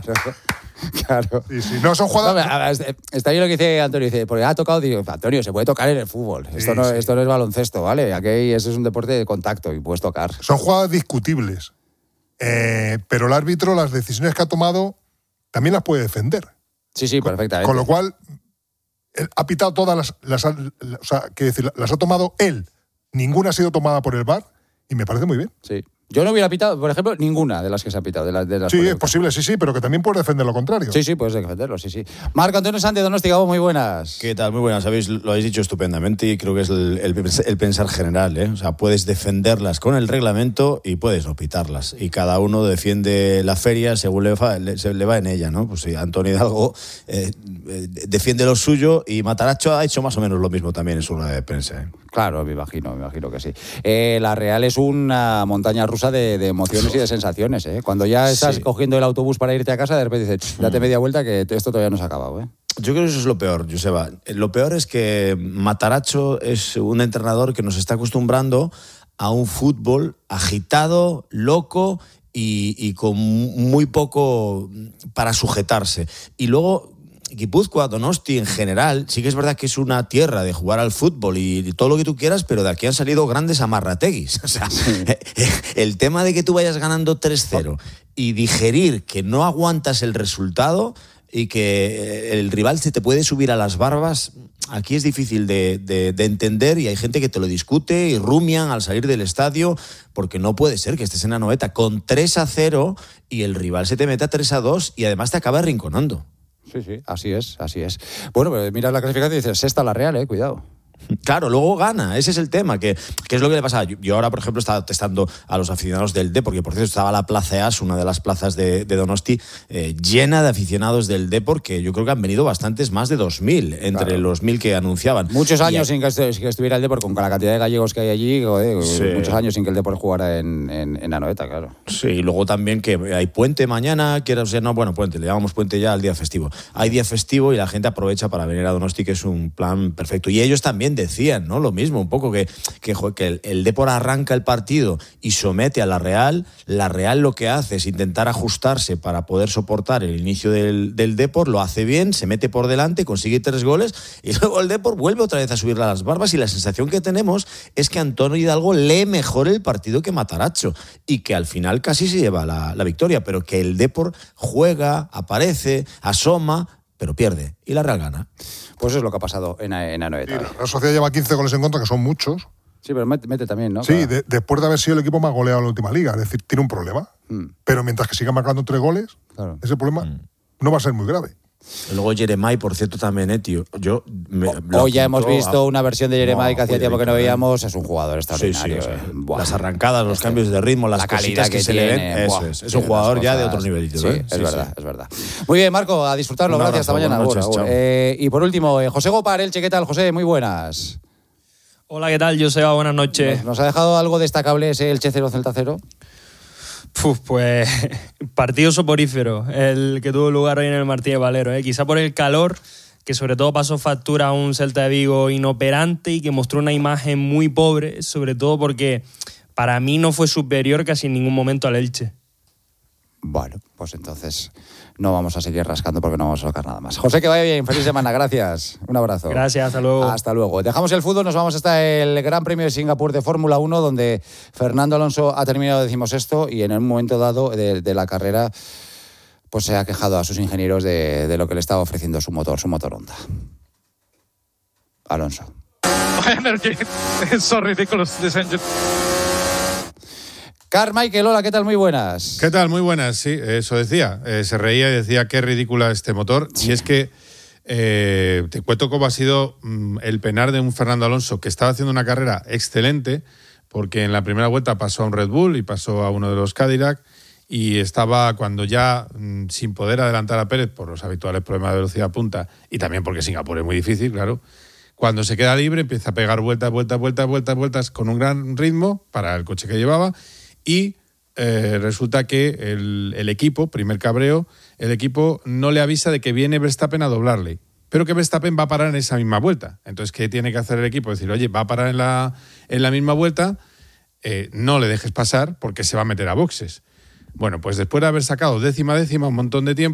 Claro. Sí. No, son jugadas... No, está bien lo que dice Antonio. Dice, porque ha tocado, digo, Antonio, se puede tocar en el fútbol. Esto no es baloncesto, ¿vale? Aquí eso es un deporte de contacto y puedes tocar. Son jugadas discutibles. Pero el árbitro, las decisiones que ha tomado, también las puede defender. Sí, perfectamente. Con lo cual, él ha pitado todas las ha tomado él. Ninguna ha sido tomada por el VAR y me parece muy bien. Sí. Yo no hubiera pitado, por ejemplo, ninguna de las que se han pitado. De las sí, es posible, sí, pero que también puedes defender lo contrario. Sí, puedes defenderlo, sí. Marco Antonio Sánchez, Donosti, Gabo, muy buenas. ¿Qué tal? Muy buenas. Lo habéis dicho estupendamente y creo que es el pensar general, ¿eh? O sea, puedes defenderlas con el reglamento y puedes no pitarlas. Y cada uno defiende la feria según le va en ella, ¿no? Pues sí, Antonio Hidalgo defiende lo suyo y Mataracho ha hecho más o menos lo mismo también en su rueda de prensa, ¿eh? Claro, me imagino que sí. La Real es una montaña rusa de emociones y de sensaciones, ¿eh? Cuando ya estás cogiendo el autobús para irte a casa, de repente dices, date media vuelta que esto todavía no se ha acabado, ¿eh? Yo creo que eso es lo peor, Joseba. Lo peor es que Mataracho es un entrenador que nos está acostumbrando a un fútbol agitado, loco y con muy poco para sujetarse. Y luego Guipúzcoa, Donosti en general, sí que es verdad que es una tierra de jugar al fútbol y todo lo que tú quieras, pero de aquí han salido grandes amarrateguis. O sea, el tema de que tú vayas ganando 3-0 y digerir que no aguantas el resultado y que el rival se te puede subir a las barbas, aquí es difícil de entender y hay gente que te lo discute y rumian al salir del estadio porque no puede ser que estés en Anoeta con 3-0 y el rival se te meta 3-2 y además te acaba arrinconando. Sí, así es. Bueno, pues miras la clasificación y dices, sexta la Real, cuidado. Claro, luego gana, ese es el tema, que es lo que le pasa. Yo ahora, por ejemplo, estaba testando a los aficionados del Depor, porque por cierto estaba la Plaza EAS, una de las plazas de Donosti, llena de aficionados del Depor, que yo creo que han venido bastantes, más de 2.000, entre los 1.000 que anunciaban. Muchos años sin que estuviera el Depor, con la cantidad de gallegos que hay allí, muchos años sin que el Depor jugara en Anoeta, claro. Sí, y luego también que hay puente mañana, puente, le llamamos puente ya al día festivo. Hay día festivo y la gente aprovecha para venir a Donosti, que es un plan perfecto. Y ellos también decían, ¿no? Lo mismo, un poco que el Depor arranca el partido y somete a la Real lo que hace es intentar ajustarse para poder soportar el inicio del Depor, lo hace bien, se mete por delante, consigue 3 goles y luego el Depor vuelve otra vez a subirle a las barbas y la sensación que tenemos es que Antonio Hidalgo lee mejor el partido que Mataracho y que al final casi se lleva la victoria, pero que el Depor juega, aparece, asoma, pero pierde y la Real gana. Pues eso es lo que ha pasado en Anoeta. Sí, la Sociedad lleva 15 goles en contra, que son muchos. Sí, pero mete también, ¿no? Sí, después de haber sido el equipo más goleado en la última liga. Es decir, tiene un problema. Pero mientras que siga marcando 3 goles, ese problema no va a ser muy grave. Luego Jeremai, por cierto, también, tío. Hoy ya hemos visto una versión de Jeremai que hacía tiempo que no veíamos. Es un jugador extraordinario. Sí. Las arrancadas, los cambios de ritmo, las cositas que se le ven. Eso es. Es un jugador ya de otro nivelito. Sí, es verdad. Muy bien, Marco, a disfrutarlo. Gracias, hasta mañana. Noches, y por último, José Gopar, Elche, ¿qué tal, José? Muy buenas. Hola, ¿qué tal, Joseba? Buenas noches. ¿Nos ha dejado algo destacable ese Elche 0 Celta 0? Pues partido soporífero el que tuvo lugar hoy en el Martínez Valero, quizá por el calor, que sobre todo pasó factura a un Celta de Vigo inoperante y que mostró una imagen muy pobre, sobre todo porque para mí no fue superior casi en ningún momento al Elche. Bueno, pues entonces no vamos a seguir rascando porque no vamos a tocar nada más. José, que vaya bien, feliz semana, gracias. Un abrazo. Gracias, hasta luego. Hasta luego. Dejamos el fútbol, nos vamos hasta el Gran Premio de Singapur de Fórmula 1, donde Fernando Alonso ha terminado 16º y en un momento dado de la carrera pues se ha quejado a sus ingenieros de lo que le estaba ofreciendo su motor Honda. Alonso. My energy is so ridiculous, this engine. Carmichael, hola, ¿qué tal? Muy buenas. ¿Qué tal? Muy buenas, sí, eso decía. Se reía y decía qué ridícula este motor. Sí. Y es que te cuento cómo ha sido el penar de un Fernando Alonso que estaba haciendo una carrera excelente, porque en la primera vuelta pasó a un Red Bull y pasó a uno de los Cadillac y estaba cuando ya sin poder adelantar a Pérez por los habituales problemas de velocidad punta y también porque Singapur es muy difícil, claro. Cuando se queda libre empieza a pegar vueltas con un gran ritmo para el coche que llevaba. Y resulta que el equipo, primer cabreo, el equipo no le avisa de que viene Verstappen a doblarle, pero que Verstappen va a parar en esa misma vuelta. Entonces, ¿qué tiene que hacer el equipo? Decir, oye, va a parar en la misma vuelta, no le dejes pasar porque se va a meter a boxes. Bueno, pues después de haber sacado décima, un montón de tiempo,